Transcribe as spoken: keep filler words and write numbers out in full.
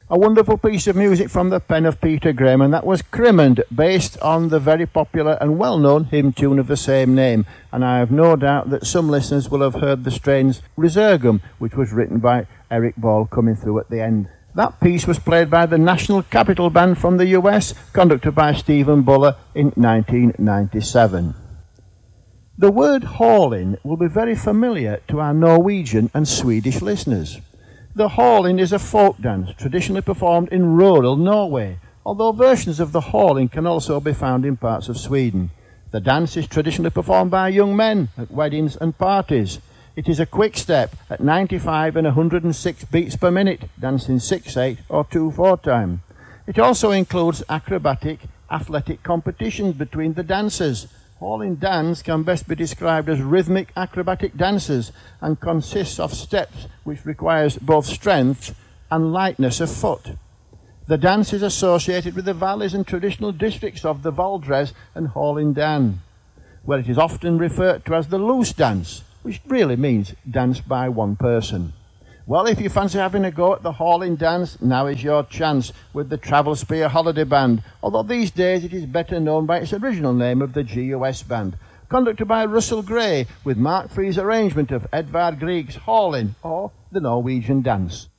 A wonderful piece of music from the pen of Peter Graham, and that was Crimond, based on the very popular and well-known hymn tune of the same name. And I have no doubt that some listeners will have heard the strains Resurgam, which was written by Eric Ball, coming through at the end. That piece was played by the National Capital Band from the U S, conducted by Stephen Buller in nineteen ninety-seven. The word hauling will be very familiar to our Norwegian and Swedish listeners. The hauling is a folk dance traditionally performed in rural Norway, although versions of the hauling can also be found in parts of Sweden. The dance is traditionally performed by young men at weddings and parties. It is a quick step at ninety-five and one hundred six beats per minute, dancing six eight or two four time. It also includes acrobatic, athletic competitions between the dancers. Hauling dance can best be described as rhythmic acrobatic dances and consists of steps which requires both strength and lightness of foot. The dance is associated with the valleys and traditional districts of the Valdres and Hallingdal, where it is often referred to as the loose dance, which really means dance by one person. Well, if you fancy having a go at the hauling dance, now is your chance with the Travel Spear Holiday Band, although these days it is better known by its original name of the G U S Band, conducted by Russell Gray, with Mark Free's arrangement of Edvard Grieg's Hauling, or the Norwegian Dance.